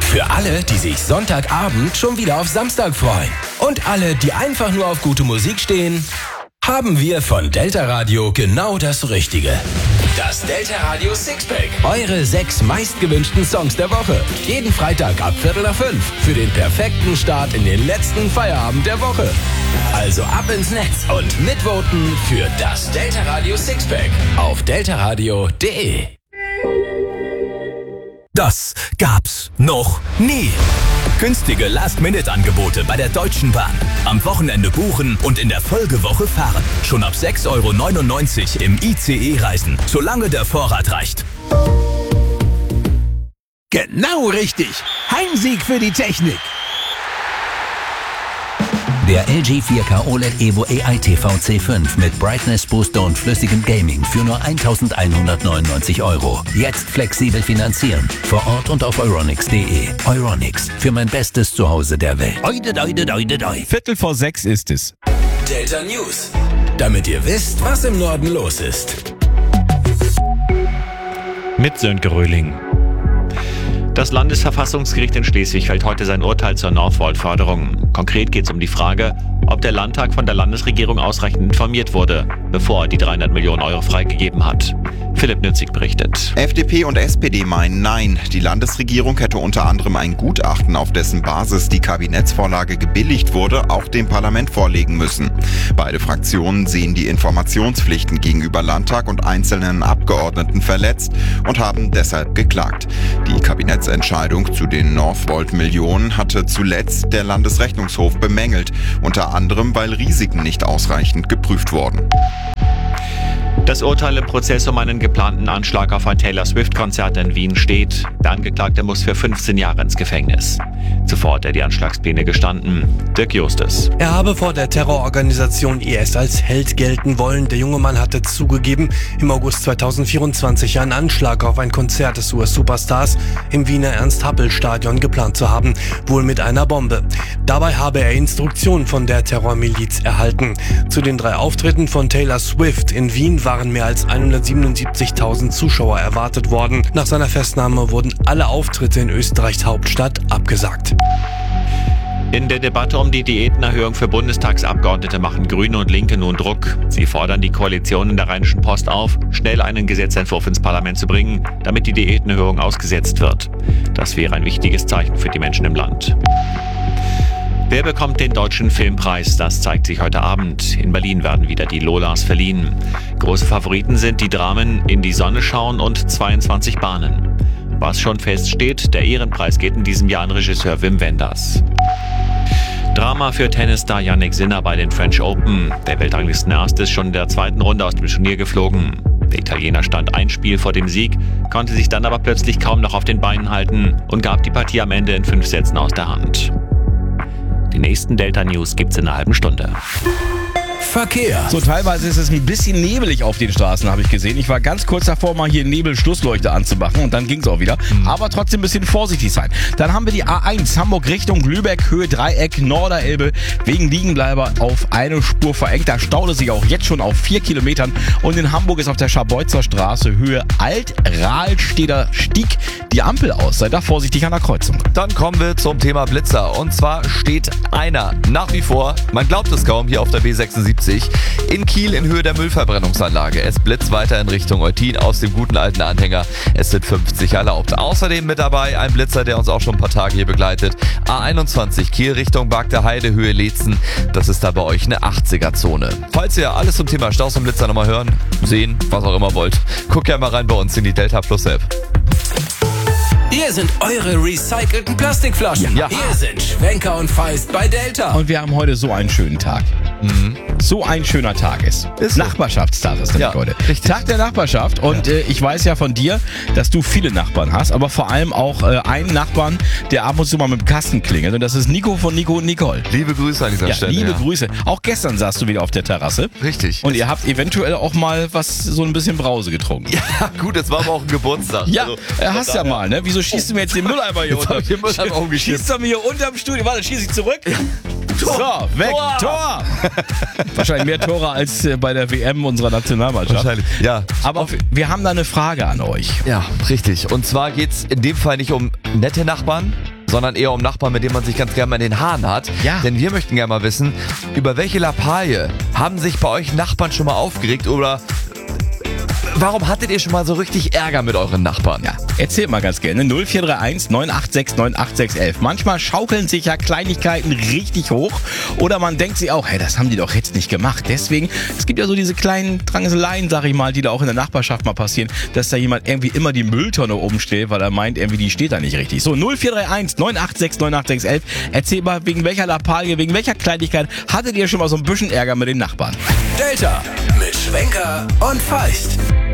Für alle, die sich Sonntagabend schon wieder auf Samstag freuen. Und alle, die einfach nur auf gute Musik stehen, haben wir von Delta Radio genau das Richtige. Das Delta Radio Sixpack. Eure 6 meistgewünschten Songs der Woche. Jeden Freitag ab 4:45 für den perfekten Start in den letzten Feierabend der Woche. Also ab ins Netz und mitvoten für das Delta Radio Sixpack auf deltaradio.de. Das gab's noch nie. Günstige Last-Minute-Angebote bei der Deutschen Bahn. Am Wochenende buchen und in der Folgewoche fahren. Schon ab 6,99 € im ICE reisen, solange der Vorrat reicht. Genau richtig. Heimsieg für die Technik. Der LG 4K OLED Evo AI TV C5 mit Brightness Booster und flüssigem Gaming für nur 1.199 €. Jetzt flexibel finanzieren. Vor Ort und auf euronics.de. Euronics, für mein bestes Zuhause der Welt. 5:45 ist es. Delta News. Damit ihr wisst, was im Norden los ist. Mit Sönke Röhling. Das Landesverfassungsgericht in Schleswig fällt heute sein Urteil zur Northvolt-Förderung. Konkret geht es um die Frage, ob der Landtag von der Landesregierung ausreichend informiert wurde, bevor er die 300 Millionen € freigegeben hat. Philipp Nützig berichtet. FDP und SPD meinen nein. Die Landesregierung hätte unter anderem ein Gutachten, auf dessen Basis die Kabinettsvorlage gebilligt wurde, auch dem Parlament vorlegen müssen. Beide Fraktionen sehen die Informationspflichten gegenüber Landtag und einzelnen Abgeordneten verletzt und haben deshalb geklagt. Die Kabinettsentscheidung zu den Northvolt-Millionen hatte zuletzt der Landesrechnungshof bemängelt, unter anderem weil Risiken nicht ausreichend geprüft wurden. Das Urteil im Prozess um einen geplanten Anschlag auf ein Taylor Swift-Konzert in Wien steht. Der Angeklagte muss für 15 Jahre ins Gefängnis. Zuvor hat er die Anschlagspläne gestanden. Dirk Justus. Er habe vor der Terrororganisation IS als Held gelten wollen. Der junge Mann hatte zugegeben, im August 2024 einen Anschlag auf ein Konzert des US-Superstars im Wiener Ernst-Happel-Stadion geplant zu haben, wohl mit einer Bombe. Dabei habe er Instruktionen von der Terrormiliz erhalten. Zu den 3 Auftritten von Taylor Swift in Wien waren mehr als 177.000 Zuschauer erwartet worden. Nach seiner Festnahme wurden alle Auftritte in Österreichs Hauptstadt abgesagt. In der Debatte um die Diätenerhöhung für Bundestagsabgeordnete machen Grüne und Linke nun Druck. Sie fordern die Koalition in der Rheinischen Post auf, schnell einen Gesetzentwurf ins Parlament zu bringen, damit die Diätenerhöhung ausgesetzt wird. Das wäre ein wichtiges Zeichen für die Menschen im Land. Wer bekommt den Deutschen Filmpreis? Das zeigt sich heute Abend. In Berlin werden wieder die Lolas verliehen. Große Favoriten sind die Dramen In die Sonne schauen und 22 Bahnen. Was schon feststeht, der Ehrenpreis geht in diesem Jahr an Regisseur Wim Wenders. Drama für Tennisstar Jannik Sinner bei den French Open. Der Weltranglistenerste ist schon in der 2. Runde aus dem Turnier geflogen. Der Italiener stand ein Spiel vor dem Sieg, konnte sich dann aber plötzlich kaum noch auf den Beinen halten und gab die Partie am Ende in 5 Sätzen aus der Hand. Die nächsten Delta News gibt's in einer halben Stunde. Verkehr. So, teilweise ist es ein bisschen nebelig auf den Straßen, habe ich gesehen. Ich war ganz kurz davor, mal hier Nebelschlussleuchte anzumachen und dann ging es auch wieder. Aber trotzdem ein bisschen vorsichtig sein. Dann haben wir die A1 Hamburg Richtung Lübeck, Höhe Dreieck, Norderelbe, wegen Liegenbleiber auf eine Spur verengt. Da staut es sich auch jetzt schon auf 4 Kilometern. Und in Hamburg ist auf der Scharbeutzer Straße, Höhe Alt-Rahlsteder Stieg, die Ampel aus. Seid da vorsichtig an der Kreuzung. Dann kommen wir zum Thema Blitzer. Und zwar steht einer nach wie vor, man glaubt es kaum, hier auf der B76 in Kiel in Höhe der Müllverbrennungsanlage. Es blitzt weiter in Richtung Eutin aus dem guten alten Anhänger. Es sind 50 erlaubt. Außerdem mit dabei ein Blitzer, der uns auch schon ein paar Tage hier begleitet. A21 Kiel Richtung Bagder Heide, Höhe Leetzen. Das ist da bei euch eine 80er-Zone. Falls ihr alles zum Thema Staus und Blitzer nochmal hören, sehen, was auch immer wollt, guckt ja mal rein bei uns in die Delta Plus App. Hier sind eure recycelten Plastikflaschen. Ja. Hier sind Schwenker und Feist bei Delta. Und wir haben heute so einen schönen Tag. So ein schöner Tag ist. so. Nachbarschaftstag ist nämlich heute. Richtig. Tag der Nachbarschaft. Und ich weiß ja von dir, dass du viele Nachbarn hast, aber vor allem auch einen Nachbarn, der ab und zu mal mit dem Kasten klingelt. Und das ist Nico von Nico und Nicole. Liebe Grüße an dieser Stelle. Liebe Grüße. Auch gestern saßt du wieder auf der Terrasse. Richtig. Und ihr habt eventuell auch mal so ein bisschen Brause getrunken. Ja, gut, es war aber auch ein Geburtstag. Ja, hast ja mal, ne? Wieso schießt du mir jetzt den Mülleimer hier unter? Schießt du mir hier unterm Studio? Warte, schieß ich zurück. Tor. So, weg. Tor. Wahrscheinlich mehr Tore als bei der WM unserer Nationalmannschaft. Wahrscheinlich, ja. Aber wir haben da eine Frage an euch. Ja, richtig. Und zwar geht's in dem Fall nicht um nette Nachbarn, sondern eher um Nachbarn, mit denen man sich ganz gerne mal in den Haaren hat. Ja. Denn wir möchten gerne mal wissen, über welche Lappalie haben sich bei euch Nachbarn schon mal aufgeregt oder warum hattet ihr schon mal so richtig Ärger mit euren Nachbarn? Ja, erzählt mal ganz gerne. 0431 986 98611. Manchmal schaukeln sich ja Kleinigkeiten richtig hoch oder man denkt sich auch, hey, das haben die doch jetzt nicht gemacht. Deswegen, es gibt ja so diese kleinen Drangseleien, sag ich mal, die da auch in der Nachbarschaft mal passieren, dass da jemand irgendwie immer die Mülltonne oben steht, weil er meint, irgendwie die steht da nicht richtig. So, 0431 986 98611. Erzählt mal, wegen welcher Lappalie, wegen welcher Kleinigkeit hattet ihr schon mal so ein bisschen Ärger mit den Nachbarn? Delta mit Schwenker und Feist.